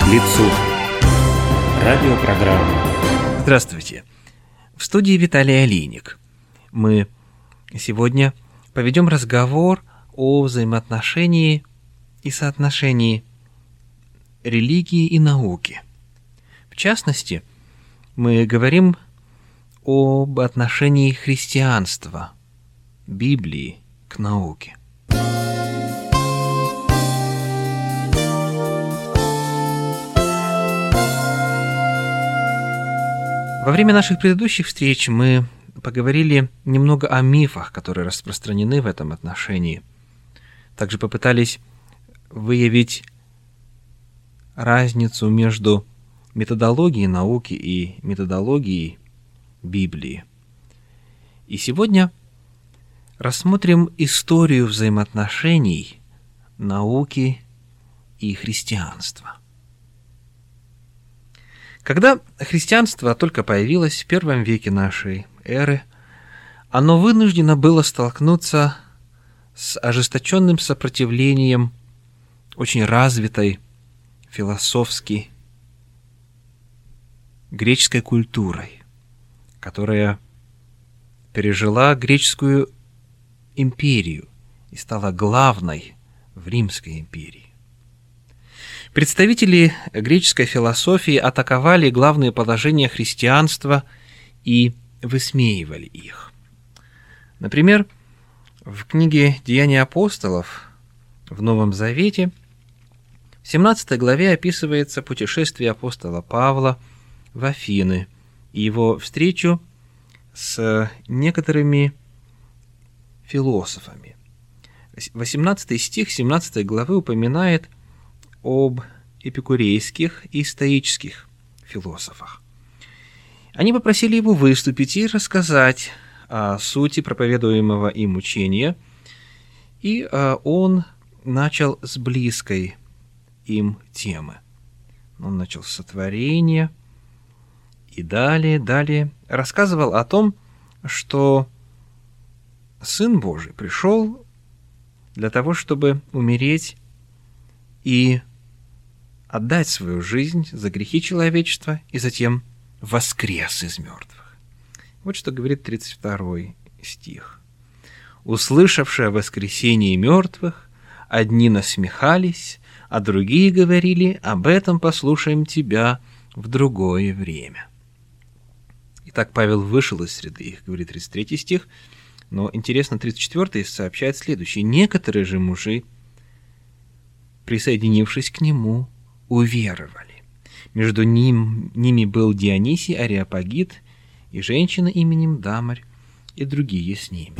лицу. Радиопрограмма. Здравствуйте. В студии Виталий Алиник. Мы сегодня поведем разговор о взаимоотношении и соотношении религии и науки. В частности, мы говорим об отношении христианства, Библии к науке. Во время наших предыдущих встреч мы поговорили немного о мифах, которые распространены в этом отношении. Также попытались выявить разницу между методологией науки и методологией Библии. И сегодня рассмотрим историю взаимоотношений науки и христианства. Когда христианство только появилось в первом веке нашей эры, оно вынуждено было столкнуться с ожесточенным сопротивлением очень развитой философски греческой культурой, которая пережила греческую империю и стала главной в Римской империи. Представители греческой философии атаковали главные положения христианства и высмеивали их. Например, в книге «Деяния апостолов» в Новом Завете в 17 главе описывается путешествие апостола Павла в Афины и его встречу с некоторыми философами. 18 стих 17 главы упоминает об эпикурейских и стоических философах. Они попросили его выступить и рассказать о сути проповедуемого им учения, и он начал с близкой им темы. Он начал с сотворения и далее рассказывал о том, что Сын Божий пришел для того, чтобы умереть и отдать свою жизнь за грехи человечества и затем воскрес из мертвых. Вот что говорит 32 стих. «Услышавшие о воскресении мертвых, одни насмехались, а другие говорили: об этом послушаем тебя в другое время». Итак, Павел вышел из среды их, говорит 33 стих, но интересно, 34 сообщает следующее. «Некоторые же мужи, присоединившись к нему, уверовали. Между ними был Дионисий Ареопагит и женщина именем Дамарь, и другие с ними».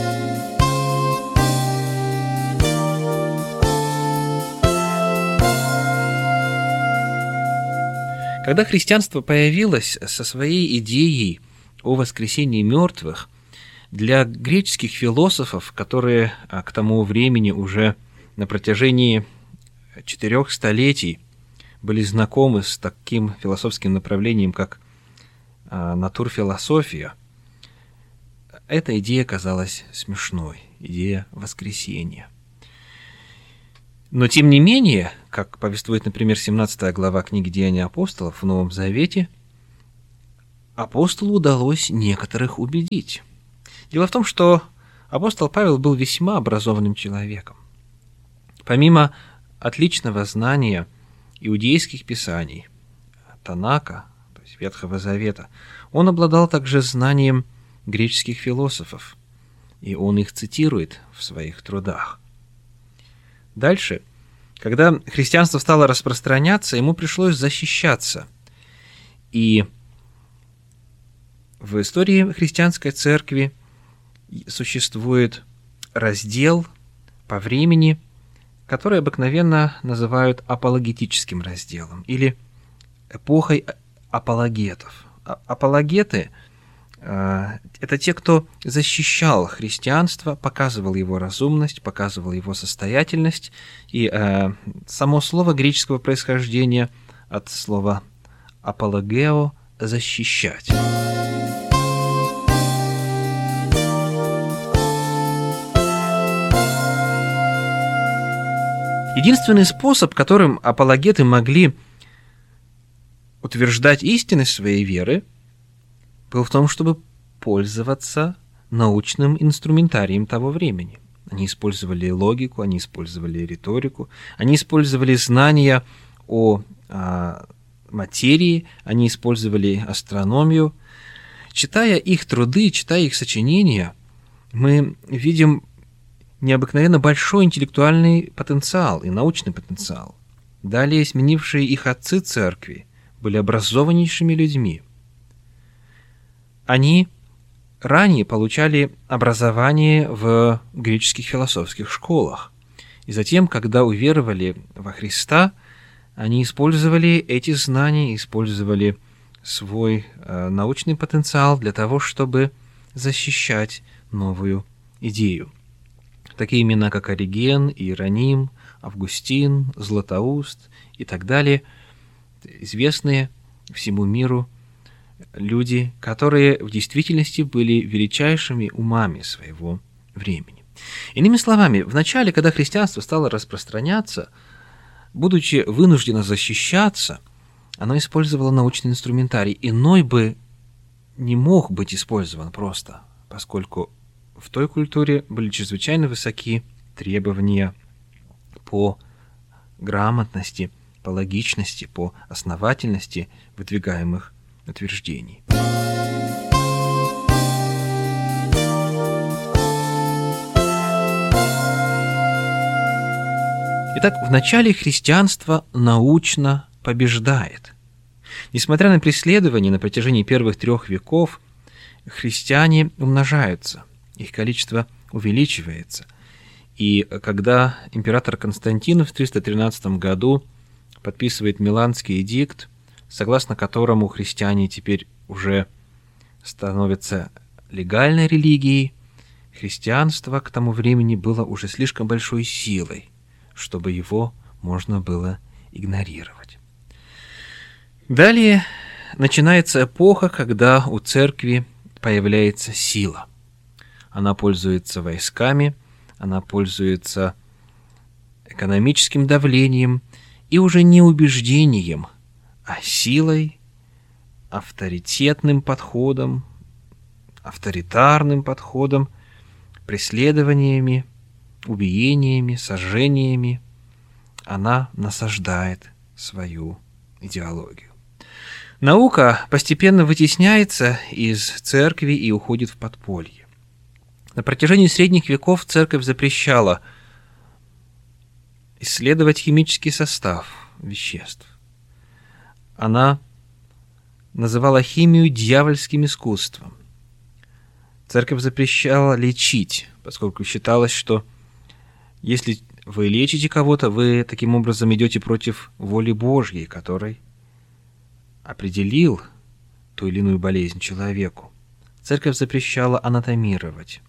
Когда христианство появилось со своей идеей о воскресении мертвых, для греческих философов, которые к тому времени уже на протяжении 4 столетий были знакомы с таким философским направлением, как натурфилософия, эта идея казалась смешной, идея воскресения. Но тем не менее, как повествует, например, 17 глава книги «Деяния апостолов» в Новом Завете, апостолу удалось некоторых убедить. Дело в том, что апостол Павел был весьма образованным человеком. Помимо отличного знания иудейских писаний, Танака, то есть Ветхого Завета, он обладал также знанием греческих философов, и он их цитирует в своих трудах. Дальше, когда христианство стало распространяться, ему пришлось защищаться. И в истории христианской церкви существует раздел по времени, который обыкновенно называют апологетическим разделом или эпохой апологетов. Апологеты – это те, кто защищал христианство, показывал его разумность, показывал его состоятельность. И само слово греческого происхождения от слова апологео – защищать. Единственный способ, которым апологеты могли утверждать истинность своей веры был в том, чтобы пользоваться научным инструментарием того времени. Они использовали логику, они использовали риторику, они использовали знания о материи, они использовали астрономию. Читая их труды, читая их сочинения, мы видим необыкновенно большой интеллектуальный потенциал и научный потенциал. Далее сменившие их отцы церкви были образованнейшими людьми. Они ранее получали образование в греческих философских школах. И затем, когда уверовали во Христа, они использовали эти знания, использовали свой научный потенциал для того, чтобы защищать новую идею. Такие имена, как Ориген, Иероним, Августин, Златоуст и так далее, известные всему миру люди, которые в действительности были величайшими умами своего времени. Иными словами, в начале, когда христианство стало распространяться, будучи вынуждено защищаться, оно использовало научный инструментарий. Иной бы не мог быть использован просто, поскольку в той культуре были чрезвычайно высоки требования по грамотности, по логичности, по основательности выдвигаемых утверждений. Итак, в начале христианство научно побеждает. Несмотря на преследования на протяжении первых 3 веков, христиане умножаются, их количество увеличивается. И когда император Константин в 313 году подписывает Миланский эдикт, согласно которому христиане теперь уже становятся легальной религией, христианство к тому времени было уже слишком большой силой, чтобы его можно было игнорировать. Далее начинается эпоха, когда у церкви появляется сила. Она пользуется войсками, она пользуется экономическим давлением и уже не убеждением, а силой, авторитетным подходом, авторитарным подходом, преследованиями, убиениями, сожжениями. Она насаждает свою идеологию. Наука постепенно вытесняется из церкви и уходит в подполье. На протяжении средних веков церковь запрещала исследовать химический состав веществ. Она называла химию дьявольским искусством. Церковь запрещала лечить, поскольку считалось, что если вы лечите кого-то, вы таким образом идете против воли Божьей, который определил ту или иную болезнь человеку. Церковь запрещала анатомировать.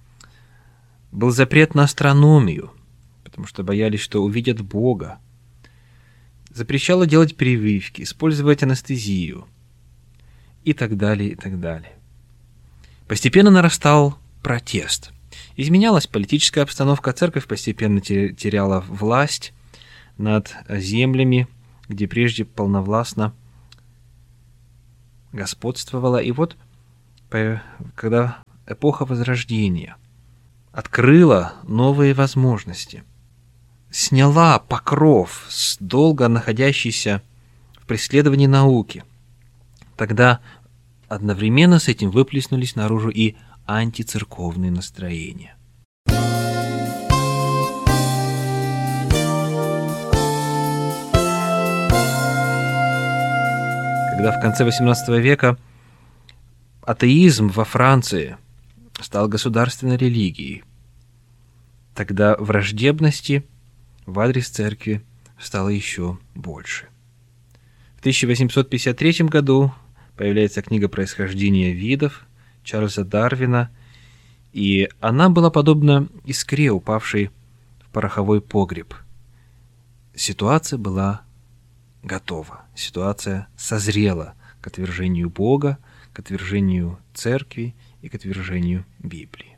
Был запрет на астрономию, потому что боялись, что увидят Бога. Запрещала делать прививки, использовать анестезию и так далее, и так далее. Постепенно нарастал протест. Изменялась политическая обстановка, церковь постепенно теряла власть над землями, где прежде полновластно господствовала. И вот, когда эпоха Возрождения открыла новые возможности, сняла покров с долго находящейся в преследовании науки, тогда одновременно с этим выплеснулись наружу и антицерковные настроения. Когда в конце XVIII века атеизм во Франции стал государственной религией, тогда враждебности в адрес церкви стало еще больше. В 1853 году появляется книга «Происхождение видов» Чарльза Дарвина, и она была подобна искре, упавшей в пороховой погреб. Ситуация была готова, ситуация созрела к отвержению Бога, к отвержению церкви и к отвержению Библии.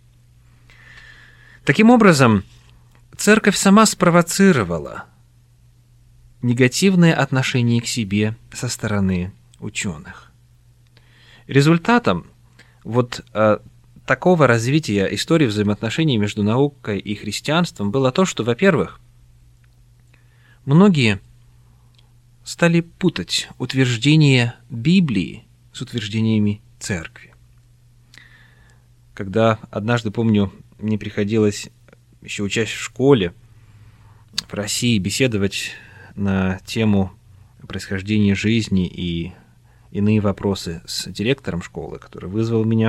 Таким образом, церковь сама спровоцировала негативное отношение к себе со стороны ученых. Результатом такого развития истории взаимоотношений между наукой и христианством было то, что, во-первых, многие стали путать утверждения Библии с утверждениями церкви. Когда однажды, помню, мне приходилось, еще учась в школе в России, беседовать на тему происхождения жизни и иные вопросы с директором школы, который вызвал меня,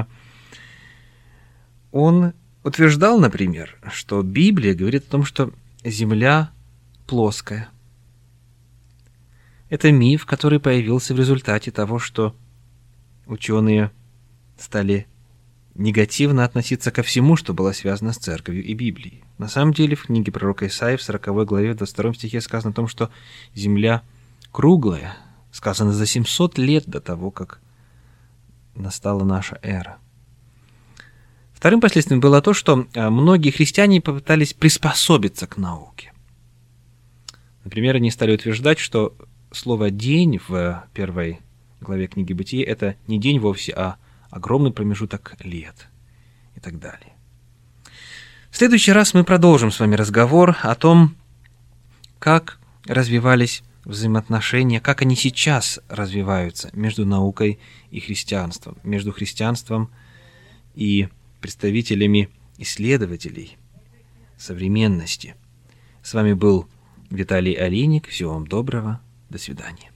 он утверждал, например, что Библия говорит о том, что Земля плоская. Это миф, который появился в результате того, что ученые стали негативно относиться ко всему, что было связано с церковью и Библией. На самом деле, в книге пророка Исаии, в 40 главе, в 22 стихе сказано о том, что Земля круглая, сказано за 700 лет до того, как настала наша эра. Вторым последствием было то, что многие христиане попытались приспособиться к науке. Например, они стали утверждать, что слово «день» в 1 главе книги Бытия – это не день вовсе, а огромный промежуток лет и так далее. В следующий раз мы продолжим с вами разговор о том, как развивались взаимоотношения, как они сейчас развиваются между наукой и христианством, между христианством и представителями исследователей современности. С вами был Виталий Олейник. Всего вам доброго. До свидания.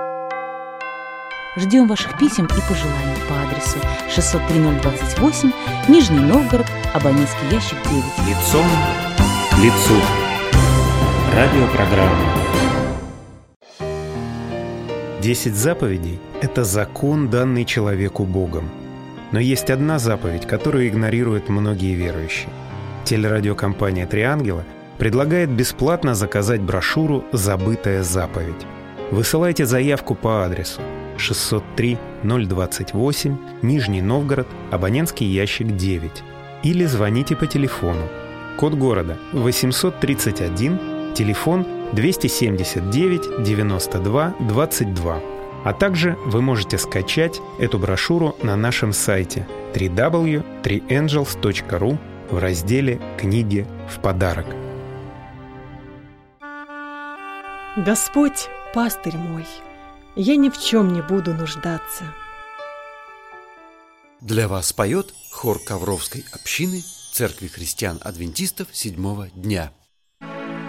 Ждем ваших писем и пожеланий по адресу 603-028, Нижний Новгород, абонентский ящик 9. Лицом к лицу. Радиопрограмма. 10 заповедей – это закон, данный человеку Богом. Но есть одна заповедь, которую игнорируют многие верующие. Телерадиокомпания «Три ангела» предлагает бесплатно заказать брошюру «Забытая заповедь». Высылайте заявку по адресу 603-028, Нижний Новгород, абонентский ящик 9. Или звоните по телефону. Код города 831, телефон 279-92-22. А также вы можете скачать эту брошюру на нашем сайте www.3angels.ru в разделе «Книги в подарок». Господь, пастырь мой, я ни в чем не буду нуждаться. Для вас поет хор Ковровской общины Церкви христиан-адвентистов 7-го дня.